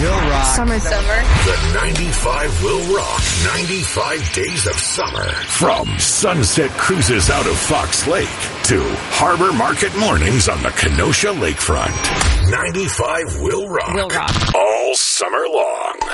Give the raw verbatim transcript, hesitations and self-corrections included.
Will rock. Summer. Summer. The ninety-five will rock. ninety-five days of summer. From sunset cruises out of Fox Lake to Harbor Market mornings on the Kenosha lakefront. ninety-five will rock. Will rock. All summer long.